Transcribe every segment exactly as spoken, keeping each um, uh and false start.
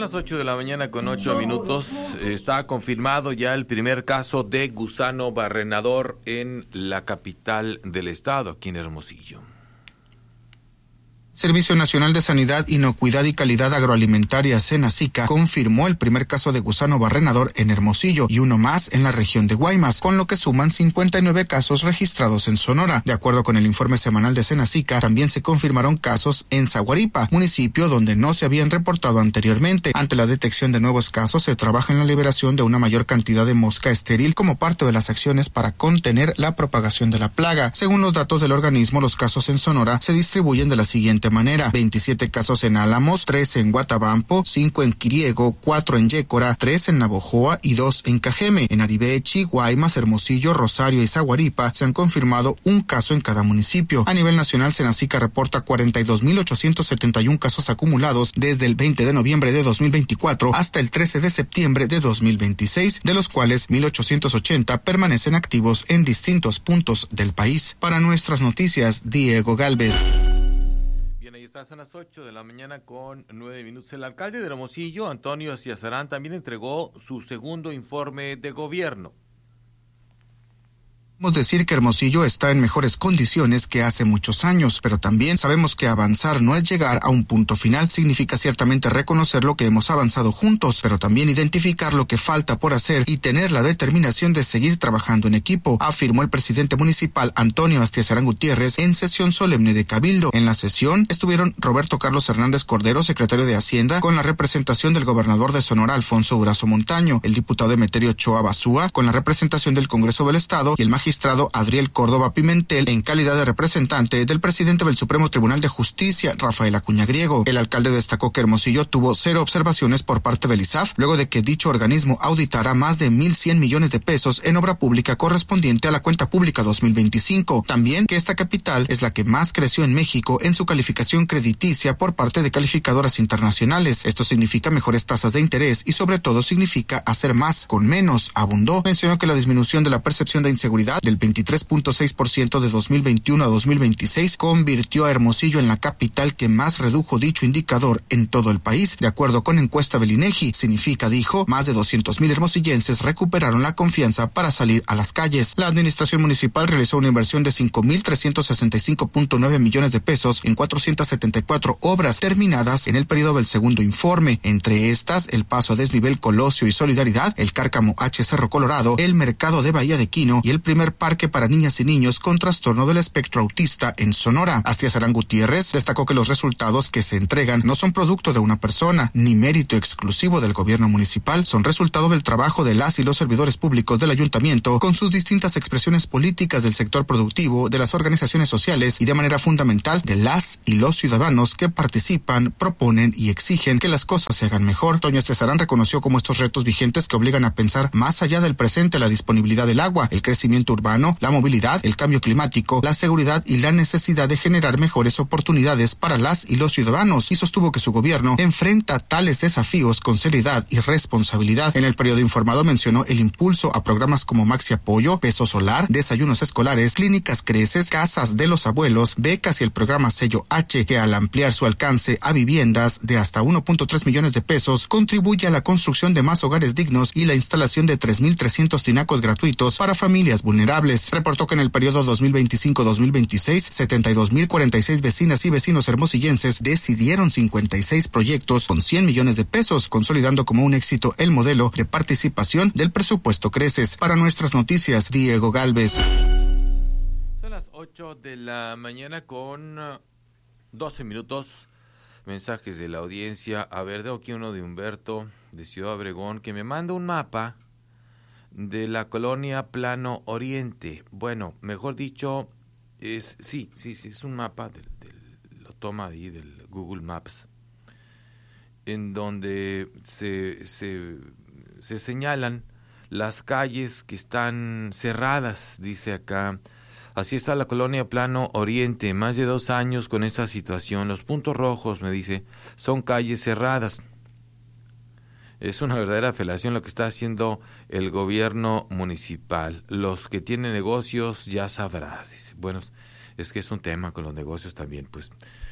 las ocho de la mañana con ocho minutos. Está confirmado ya el primer caso de gusano barrenador en la capital del estado, aquí en Hermosillo. Servicio Nacional de Sanidad, Inocuidad y Calidad Agroalimentaria, Senacica, confirmó el primer caso de gusano barrenador en Hermosillo y uno más en la región de Guaymas, con lo que suman cincuenta y nueve casos registrados en Sonora. De acuerdo con el informe semanal de Senacica, también se confirmaron casos en Zaguaripa, municipio donde no se habían reportado anteriormente. Ante la detección de nuevos casos, se trabaja en la liberación de una mayor cantidad de mosca estéril como parte de las acciones para contener la propagación de la plaga. Según los datos del organismo, los casos en Sonora se distribuyen de la siguiente manera: veintisiete casos en Álamos, tres en Guatabampo, cinco en Quiriego, cuatro en Yécora, tres en Navojoa y dos en Cajeme. En Aribechi, Guaymas, Hermosillo, Rosario y Zaguaripa se han confirmado un caso en cada municipio. A nivel nacional, Senacica reporta cuarenta y dos mil ochocientos setenta y uno casos acumulados desde el veinte de noviembre de dos mil veinticuatro hasta el trece de septiembre de dos mil veintiséis, de los cuales mil ochocientos ochenta permanecen activos en distintos puntos del país. Para Nuestras Noticias, Diego Galvez. Estás a las ocho de la mañana con nueve minutos. El alcalde de Hermosillo, Antonio Aciazarán, también entregó su segundo informe de gobierno. Podemos decir que Hermosillo está en mejores condiciones que hace muchos años, pero también sabemos que avanzar no es llegar a un punto final. Significa ciertamente reconocer lo que hemos avanzado juntos, pero también identificar lo que falta por hacer y tener la determinación de seguir trabajando en equipo, afirmó el presidente municipal Antonio Aciazarán Gutiérrez en sesión solemne de Cabildo. En la sesión estuvieron Roberto Carlos Hernández Cordero, secretario de Hacienda, con la representación del gobernador de Sonora, Alfonso Durazo Montaño, el diputado Emeterio Ochoa Basúa, con la representación del Congreso del Estado, y el magistrado magistrado Adriel Córdoba Pimentel en calidad de representante del presidente del Supremo Tribunal de Justicia, Rafael Acuña Griego. El alcalde destacó que Hermosillo tuvo cero observaciones por parte del I S A F, luego de que dicho organismo auditara más de mil cien millones de pesos en obra pública correspondiente a la cuenta pública dos mil veinticinco. También que esta capital es la que más creció en México en su calificación crediticia por parte de calificadoras internacionales. Esto significa mejores tasas de interés y sobre todo significa hacer más con menos, abundó. Mencionó que la disminución de la percepción de inseguridad del veintitrés punto seis por ciento de dos mil veintiuno a dos mil veintiséis convirtió a Hermosillo en la capital que más redujo dicho indicador en todo el país. De acuerdo con encuesta del INEGI, significa, dijo, más de doscientos mil hermosillenses recuperaron la confianza para salir a las calles. La administración municipal realizó una inversión de cinco mil trescientos sesenta y cinco punto nueve millones de pesos en cuatrocientas setenta y cuatro obras terminadas en el periodo del segundo informe. Entre estas, el paso a desnivel Colosio y Solidaridad, el Cárcamo H Cerro Colorado, el mercado de Bahía de Quino y el primer parque para niñas y niños con trastorno del espectro autista en Sonora. Aciazarán Gutiérrez destacó que los resultados que se entregan no son producto de una persona ni mérito exclusivo del gobierno municipal, son resultado del trabajo de las y los servidores públicos del ayuntamiento con sus distintas expresiones políticas del sector productivo, de las organizaciones sociales y de manera fundamental de las y los ciudadanos que participan, proponen y exigen que las cosas se hagan mejor. Toño Aciazarán reconoció como estos retos vigentes que obligan a pensar más allá del presente la disponibilidad del agua, el crecimiento urbano, la movilidad, el cambio climático, la seguridad y la necesidad de generar mejores oportunidades para las y los ciudadanos, y sostuvo que su gobierno enfrenta tales desafíos con seriedad y responsabilidad. En el periodo informado mencionó el impulso a programas como Maxi Apoyo, Peso Solar, desayunos escolares, clínicas Creces, casas de los abuelos, becas y el programa Sello H, que al ampliar su alcance a viviendas de hasta uno punto tres millones de pesos, contribuye a la construcción de más hogares dignos y la instalación de tres mil trescientos tinacos gratuitos para familias vulnerables. Reportó que en el periodo dos mil veinticinco a dos mil veintiséis, setenta y dos mil cuarenta y seis vecinas y vecinos hermosillenses decidieron cincuenta y seis proyectos con cien millones de pesos, consolidando como un éxito el modelo de participación del presupuesto Creces. Para Nuestras Noticias, Diego Galvez. Son las ocho de la mañana con doce minutos. Mensajes de la audiencia. A ver, tengo aquí uno de Humberto, de Ciudad Obregón, que me manda un mapa de la colonia Plano Oriente. Bueno, mejor dicho, es sí, sí, sí, es un mapa, del, del, lo toma ahí del Google Maps, en donde se, se, se señalan las calles que están cerradas, dice acá. Así está la colonia Plano Oriente, más de dos años con esa situación. Los puntos rojos, me dice, son calles cerradas. Es una verdadera felación lo que está haciendo el gobierno municipal. Los que tienen negocios ya sabrás. Dice. Bueno, es que es un tema con los negocios también, pues.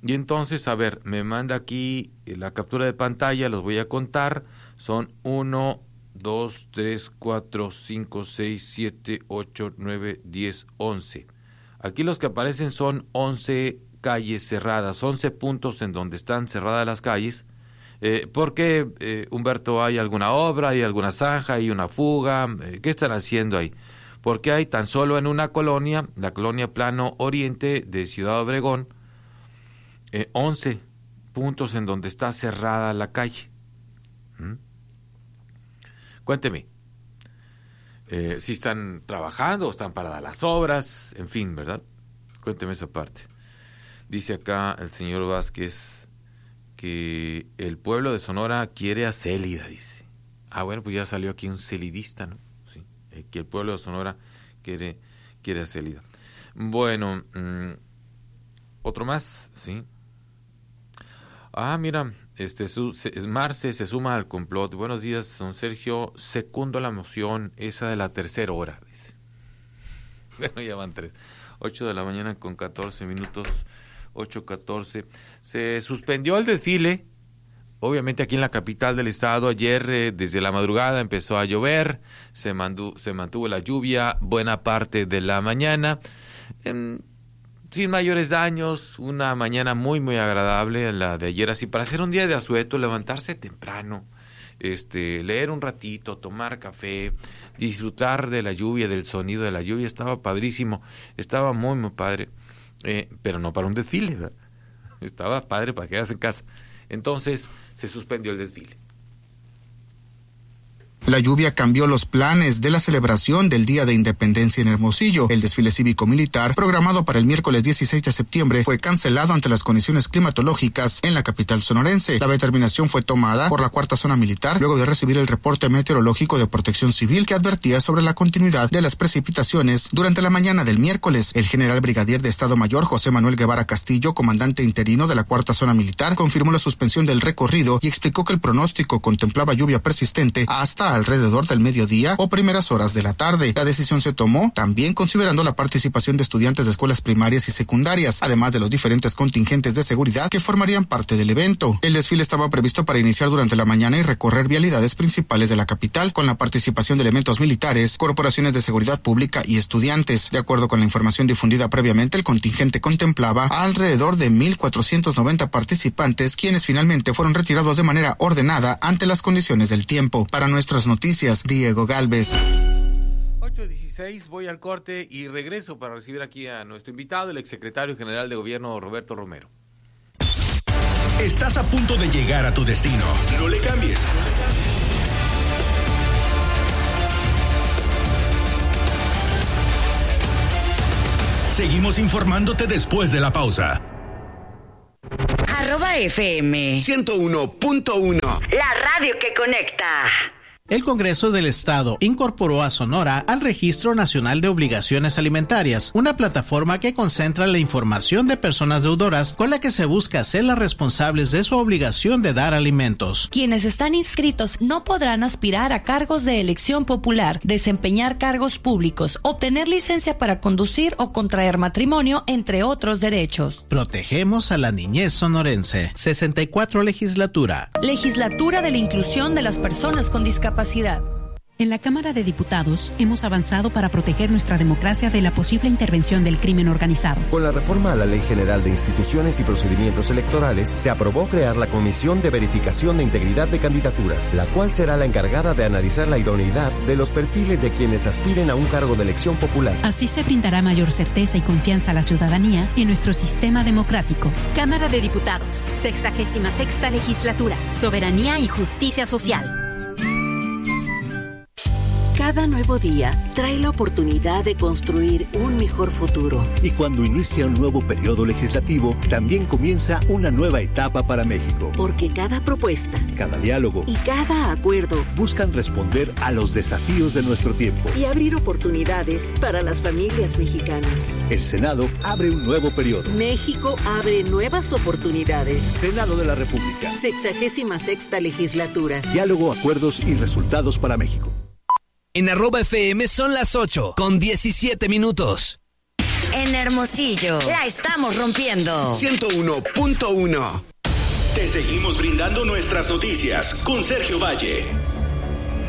Y entonces, a ver, me manda aquí la captura de pantalla, los voy a contar. Son uno, dos, tres, cuatro, cinco, seis, siete, ocho, nueve, diez, once. Aquí los que aparecen son once calles cerradas, once puntos en donde están cerradas las calles. Eh, ¿Por qué, eh, Humberto, hay alguna obra, hay alguna zanja, hay una fuga? Eh, ¿Qué están haciendo ahí? Porque hay tan solo en una colonia, la colonia Plano Oriente de Ciudad Obregón, eh, once puntos en donde está cerrada la calle. ¿Mm? Cuénteme, eh, si están trabajando o están paradas las obras, en fin, ¿verdad? Cuénteme esa parte. Dice acá el señor Vázquez que el pueblo de Sonora quiere a Célida, dice. Ah, bueno, pues ya salió aquí un celidista, ¿no? Sí, eh, que el pueblo de Sonora quiere, quiere a Célida. Bueno, mmm, otro más, ¿sí? Ah, mira, este su, se, Marce se suma al complot. Buenos días, don Sergio. Secundo la moción, esa de la tercera hora, dice. Bueno, ya van tres. Ocho de la mañana con catorce minutos. Ocho catorce. Se suspendió el desfile. Obviamente aquí en la capital del estado. Ayer, eh, desde la madrugada, empezó a llover. Se, mandu, se mantuvo la lluvia buena parte de la mañana. Eh, Sin mayores daños, una mañana muy, muy agradable, la de ayer, así para hacer un día de asueto, levantarse temprano, este, leer un ratito, tomar café, disfrutar de la lluvia, del sonido de la lluvia, estaba padrísimo, estaba muy, muy padre, eh, pero no para un desfile, ¿verdad? Estaba padre para quedarse en casa. Entonces se suspendió el desfile. La lluvia cambió los planes de la celebración del Día de Independencia en Hermosillo. El desfile cívico-militar, programado para el miércoles dieciséis de septiembre, fue cancelado ante las condiciones climatológicas en la capital sonorense. La determinación fue tomada por la cuarta zona militar luego de recibir el reporte meteorológico de Protección Civil que advertía sobre la continuidad de las precipitaciones durante la mañana del miércoles. El general brigadier de Estado Mayor José Manuel Guevara Castillo, comandante interino de la cuarta zona militar, confirmó la suspensión del recorrido y explicó que el pronóstico contemplaba lluvia persistente hasta alrededor del mediodía o primeras horas de la tarde. La decisión se tomó también considerando la participación de estudiantes de escuelas primarias y secundarias, además de los diferentes contingentes de seguridad que formarían parte del evento. El desfile estaba previsto para iniciar durante la mañana y recorrer vialidades principales de la capital, con la participación de elementos militares, corporaciones de seguridad pública y estudiantes. De acuerdo con la información difundida previamente, el contingente contemplaba a alrededor de mil cuatrocientos noventa participantes, quienes finalmente fueron retirados de manera ordenada ante las condiciones del tiempo. Para nuestras noticias, Diego Galvez. ocho dieciséis, voy al corte y regreso para recibir aquí a nuestro invitado, el exsecretario general de Gobierno, Roberto Romero. Estás a punto de llegar a tu destino. No le cambies. No le cambies. Seguimos informándote después de la pausa. Arroba F M ciento uno punto uno. La radio que conecta. El Congreso del Estado incorporó a Sonora al Registro Nacional de Obligaciones Alimentarias, una plataforma que concentra la información de personas deudoras con la que se busca hacerlas responsables de su obligación de dar alimentos. Quienes están inscritos no podrán aspirar a cargos de elección popular, desempeñar cargos públicos, obtener licencia para conducir o contraer matrimonio, entre otros derechos. Protegemos a la niñez sonorense. sesenta y cuatro Legislatura. Legislatura de la Inclusión de las Personas con Discapacidad. En la Cámara de Diputados hemos avanzado para proteger nuestra democracia de la posible intervención del crimen organizado. Con la reforma a la Ley General de Instituciones y Procedimientos Electorales, se aprobó crear la Comisión de Verificación de Integridad de Candidaturas, la cual será la encargada de analizar la idoneidad de los perfiles de quienes aspiren a un cargo de elección popular. Así se brindará mayor certeza y confianza a la ciudadanía en nuestro sistema democrático. Cámara de Diputados, sexagésima sexta Legislatura, Soberanía y Justicia Social. Cada nuevo día trae la oportunidad de construir un mejor futuro. Y cuando inicia un nuevo periodo legislativo, también comienza una nueva etapa para México. Porque cada propuesta, cada diálogo y cada acuerdo buscan responder a los desafíos de nuestro tiempo y abrir oportunidades para las familias mexicanas. El Senado abre un nuevo periodo. México abre nuevas oportunidades. Senado de la República. Sexagésima sexta Legislatura. Diálogo, acuerdos y resultados para México. En arroba F M son las ocho con diecisiete minutos. En Hermosillo, la estamos rompiendo. ciento uno punto uno. Te seguimos brindando nuestras noticias con Sergio Valle.